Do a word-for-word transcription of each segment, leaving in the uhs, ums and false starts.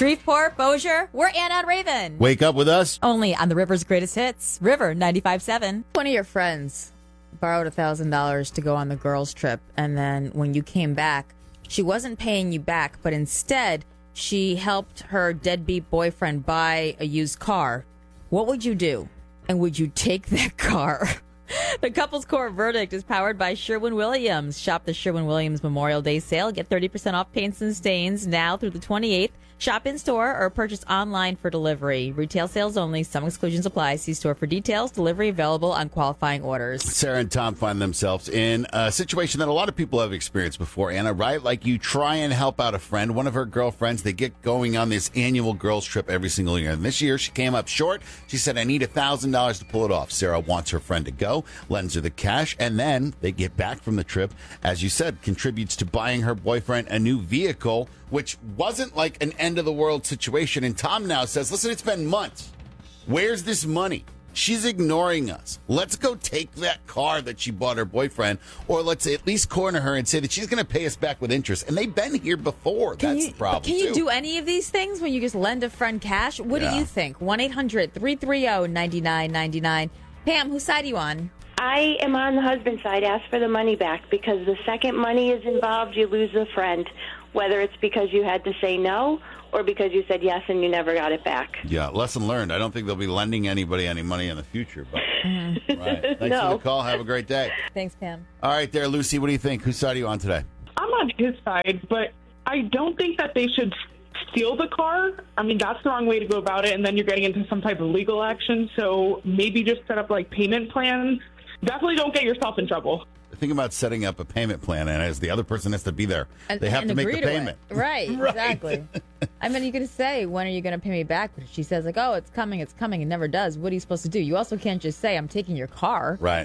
Shreveport, Bossier, we're Anna and Raven. Wake up with us. Only on the River's greatest hits, River ninety-five point seven. One of your friends borrowed one thousand dollars to go on the girls' trip, and then when you came back, she wasn't paying you back, but instead, she helped her deadbeat boyfriend buy a used car. What would you do? And would you take that car? The Couples Court verdict is powered by Sherwin-Williams. Shop the Sherwin-Williams Memorial Day sale. Get thirty percent off paints and stains now through the twenty-eighth. Shop in-store or purchase online for delivery. Retail sales only. Some exclusions apply. See store for details. Delivery available on qualifying orders. Sarah and Tom find themselves in a situation that a lot of people have experienced before, Anna, right? Like you try and help out a friend, one of her girlfriends. They get going on this annual girls' trip every single year. And this year she came up short. She said, I need one thousand dollars to pull it off. Sarah wants her friend to go, lends her the cash, and then they get back from the trip. As you said, contributes to buying her boyfriend a new vehicle, which wasn't like an end-of-the-world situation. And Tom now says, listen, it's been months. Where's this money? She's ignoring us. Let's go take that car that she bought her boyfriend, or let's at least corner her and say that she's going to pay us back with interest. And they've been here before. Can That's you, the problem, Can you too. do any of these things when you just lend a friend cash? What Yeah. do you think? one eight hundred three three zero nine nine nine nine. Pam, whose side are you on? I am on the husband's side. Ask for the money back, because the second money is involved, you lose a friend, whether it's because you had to say no or because you said yes and you never got it back. Yeah, lesson learned. I don't think they'll be lending anybody any money in the future. But Mm-hmm. right. Thanks No. for the call. Have a great day. Thanks, Pam. All right there, Lucy. What do you think? Whose side are you on today? I'm on his side, but I don't think that they should steal the car. I mean, that's the wrong way to go about it, and then you're getting into some type of legal action. So maybe just set up, like, payment plans. Definitely don't get yourself in trouble. Think about setting up a payment plan, and as the other person has to be there, And, they have and to make agree the to payment. It. Right, Right. exactly. I mean, you can say, when are you going to pay me back? But if she says, like, oh, it's coming, it's coming, and never does, what are you supposed to do? You also can't just say, I'm taking your car. Right.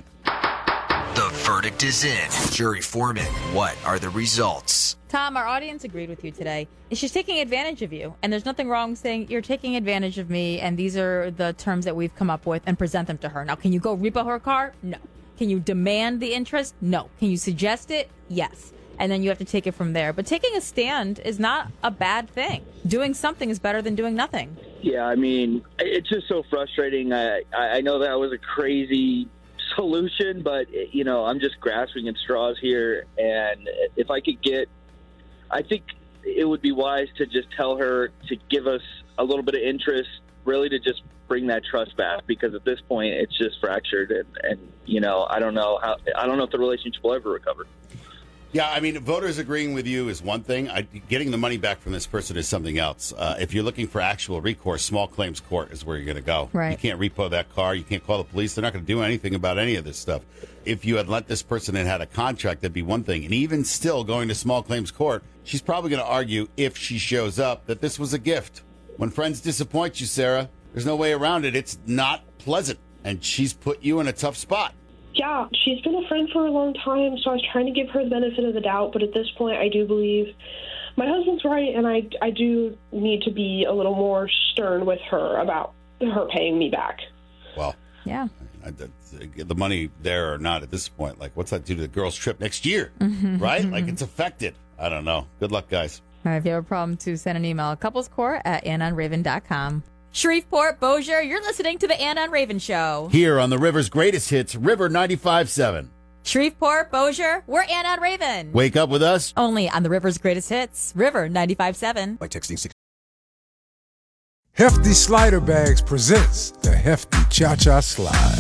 The verdict is in. Jury foreman, what are the results? Tom, our audience agreed with you today. She's taking advantage of you, and there's nothing wrong saying, you're taking advantage of me, and these are the terms that we've come up with, and present them to her. Now, can you go repo her car? No. Can you demand the interest? No. Can you suggest it? Yes. And then you have to take it from there. But taking a stand is not a bad thing. Doing something is better than doing nothing. Yeah, I mean, it's just so frustrating. I I know that was a crazy solution, but, you know, I'm just grasping at straws here. And if I could get, I think it would be wise to just tell her to give us a little bit of interest, really to just bring that trust back, because at this point it's just fractured, and, and you know, I don't know how, I don't know if the relationship will ever recover. Yeah, I mean, voters agreeing with you is one thing. I, getting the money back from this person is something else. Uh, if you're looking for actual recourse, small claims court is where you're going to go. Right. You can't repo that car. You can't call the police. They're not going to do anything about any of this stuff. If you had let this person in had a contract, that'd be one thing. And even still going to small claims court, she's probably going to argue, if she shows up, that this was a gift. When friends disappoint you, Sarah, there's no way around it. It's not pleasant. And she's put you in a tough spot. Yeah, she's been a friend for a long time, so I was trying to give her the benefit of the doubt, but at this point I do believe my husband's right, and I, I do need to be a little more stern with her about her paying me back. Well, Yeah. I, the, the money there or not at this point, like, what's that do to the girls' trip next year, Mm-hmm. right? Like, it's affected. I don't know. Good luck, guys. All right, if you have a problem, to send an email, couplescourt at anna and raven dot com. Shreveport, Bossier, you're listening to the Anna and Raven Show. Here on the River's greatest hits, River ninety-five point seven. Shreveport, Bossier, we're Anna and Raven. Wake up with us. Only on the River's greatest hits, River ninety-five point seven. By texting six. Hefty Slider Bags presents the Hefty Cha-Cha Slide.